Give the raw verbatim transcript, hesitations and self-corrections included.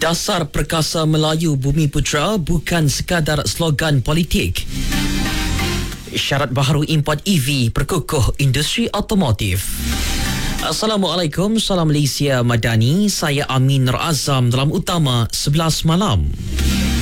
Dasar Perkasa Melayu Bumi Putra bukan sekadar slogan politik. Syarat baharu import E V perkukuh industri automotif. Assalamualaikum, salam Malaysia Madani. Saya Amin Nur Azam dalam Utama sebelas Malam.